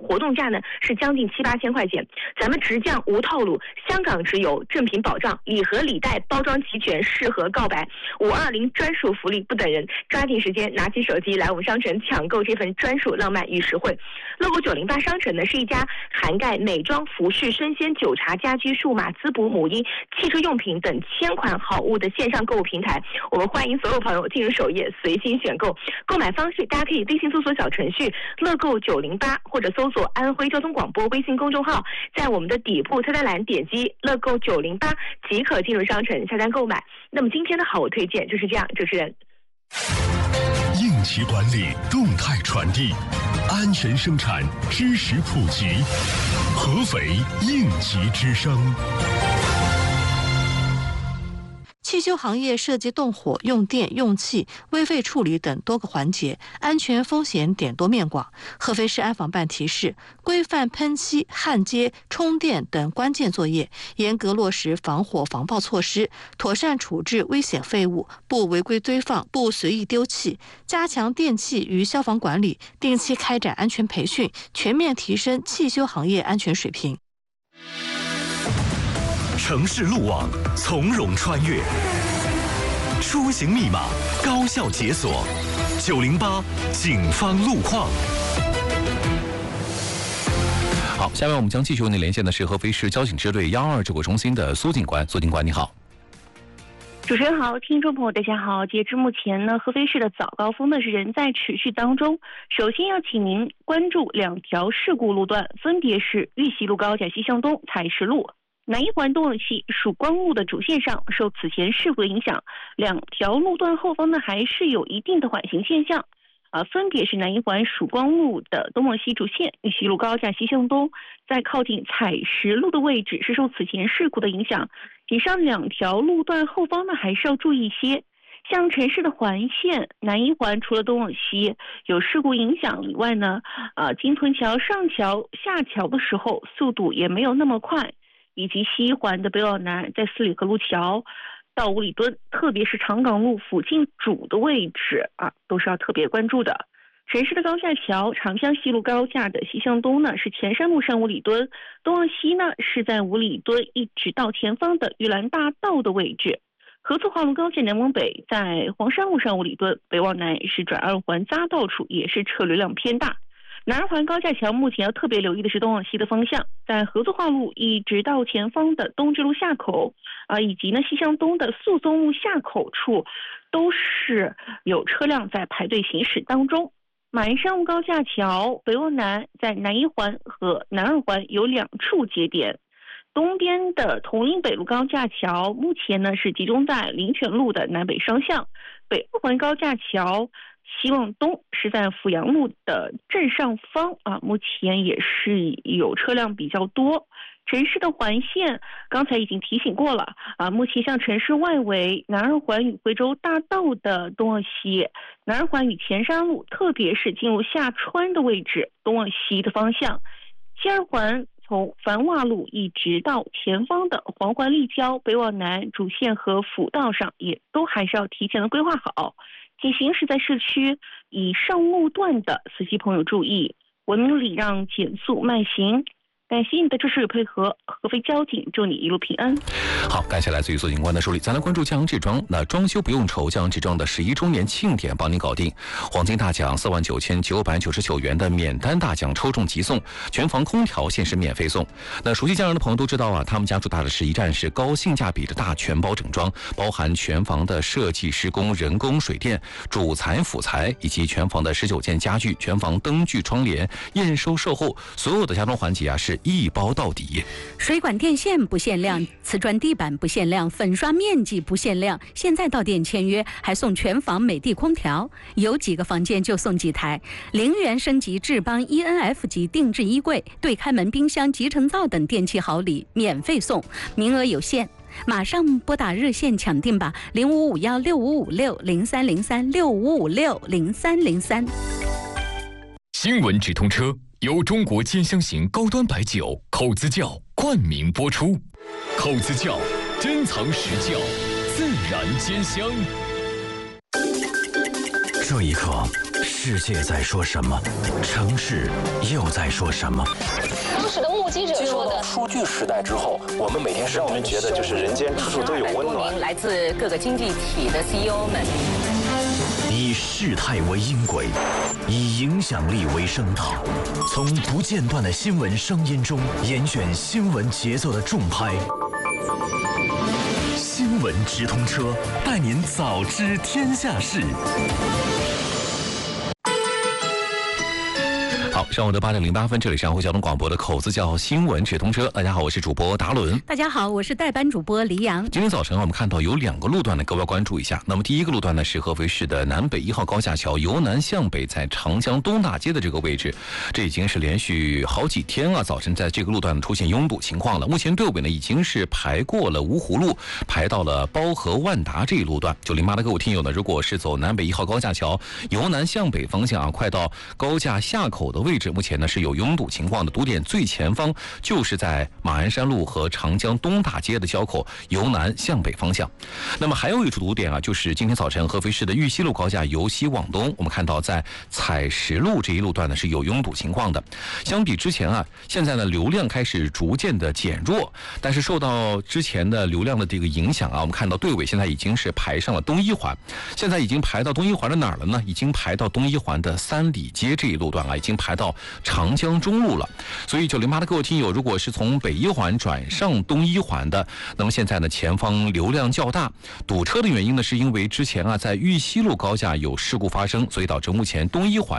活动价呢是将近7、8千块钱。咱们直降无套路，香港只有正品保障，礼盒礼袋包装齐全，适合告白。520专属福利不等人，抓紧时间拿起手机来我们商城抢购这份专属浪漫与实惠。乐购908商城呢是一家涵盖美妆、服饰、生鲜、酒茶、家居、数码、滋补、母婴、汽车用品等1000款好物的线上购物平台。我们欢迎所有朋友进入首页随心选购。购买方式大家可以微信搜索小程序乐购908，或者搜索安徽交通广播微信公众号，在我们的底部菜单栏点击乐购908即可进入商城下单购买。那么今天的好物推荐就是这样，主持人。 应急管理，动态传递，安全生产，知识普及，合肥应急之声。 汽修行业涉及动火、用电、用气、危废处理等多个环节，安全风险点多面广。合肥市安防办提示，规范喷漆、焊接、充电等关键作业，严格落实防火防爆措施，妥善处置危险废物，不违规堆放，不随意丢弃，加强电气与消防管理，定期开展安全培训，全面提升汽修行业安全水平。 城市路网从容穿越，出行密码高效解锁。908警方路况。 好，下面我们将继续为您连线的是合肥市交警支队122指挥中心的苏警官。苏警官，你好。 主持人好，听众朋友大家好。截至目前呢，合肥市的早高峰呢是仍在持续当中。首先要请您关注2条事故路段，分别是玉溪路高架西向东采石路、南一环东往西曙光路的主线上，受此前事故的影响，2条路段后方呢还是有一定的缓行现象。分别是南一环曙光路的东往西主线、玉溪路高架西向东，在靠近采石路的位置是受此前事故的影响。以上2条路段后方呢还是要注意一些。像城市的环线南一环，除了东往西有事故影响以外呢，金屯桥上桥下桥的时候速度也没有那么快。以及西一环的北往南，在四里河路桥到五里墩，特别是长岗路附近主的位置都是要特别关注的。城市的高架桥长江西路高架的西向东呢是前山路上五里墩，东往西呢是在五里墩一直到前方的玉兰大道的位置。合作化路高架南往北，在黄山路上五里墩，北往南是转2环匝道处，也是车流量偏大。南2环高架桥目前要特别留意的是东往西的方向，在合作化路一直到前方的东直路下口以及呢西向东的宿松路下口处，都是有车辆在排队行驶当中。马鞍山路高架桥北往南，在南一环和南2环有2处节点。东边的铜陵北路高架桥目前呢是集中在林泉路的南北双向，北2环高架桥西往东是在阜阳路的正上方目前也是有车辆比较多。城市的环线刚才已经提醒过了目前像城市外围南2环与惠州大道的东往西，南2环与前山路，特别是进入下川的位置东往西的方向，西2环从繁华路一直到前方的黄环立交北往南主线和辅道上，也都还是要提前的规划好。请行驶在市区以上路段的司机朋友注意，文明礼让，减速慢行。感谢你的支持与配合，合肥交警祝你一路平安。 好，感谢来自于苏警官的梳理。咱来关注江阳制装，那装修不用愁，江阳制装的11周年庆典帮您搞定。黄金大奖49999元的免单大奖抽中即送，全房空调限时免费送。那熟悉江阳的朋友都知道他们家主打的是一站式高性价比的大全包整装，包含全房的设计施工、人工、水电、主材辅材，以及全房的19件家具、全房灯具、窗帘、验收售后，所有的家装环节是一包到底。 水管电线不限量，瓷砖地板不限量，粉刷面积不限量。现在到店签约还送全房美的空调，有几个房间就送几台。0元升级智邦 ENF 级定制衣柜、对开门冰箱、集成灶等电器好礼免费送，名额有限。马上拨打热线抢订吧，05516556030365560303。 新闻直通车由中国兼香型高端白酒口子窖冠名播出，口子窖珍藏实窖，自然兼香。 这一刻， 世界在说什么？城市又在说什么？ 当时的目击者说的。 数据时代之后，我们每天让我们觉得就是人间处处都有温暖。 来自各个经济体的 CEO 们， 以事态为音轨，以影响力为声道，从不间断的新闻声音中严选新闻节奏的重拍。新闻直通车，带您早知天下事。 好，上午的8:08，这里是上湖交通广播的口子叫新闻直通车。大家好，我是主播达伦。 大家好，我是代班主播黎阳。 今天早晨我们看到有2个路段呢，各位要关注一下。那么第一个路段呢是合肥市的南北1号高架桥由南向北，在长江东大街的这个位置，这已经是连续好几天啊，早晨在这个路段出现拥堵情况了。目前队尾呢已经是排过了芜湖路，排到了包河万达这一路段。908的各位听友呢，如果是走南北1号高架桥由南向北方向啊，快到高架下口的位置，目前呢是有拥堵情况的。堵点最前方就是在马鞍山路和长江东大街的交口，由南向北方向。那么还有一处堵点啊，就是今天早晨合肥市的玉溪路高架由西往东，我们看到在采石路这一路段呢是有拥堵情况的。相比之前啊，现在呢流量开始逐渐的减弱，但是受到之前的流量的这个影响啊，我们看到队尾现在已经是排上了东一环，现在已经排到东一环的哪儿了呢？已经排到东一环的三里街这一路段了，已经排到长江中路了。所以908的各位听友，如果是从北一环转上东一环的，那么现在呢前方流量较大，堵车的原因呢是因为之前啊在玉溪路高架有事故发生，所以导致目前东一环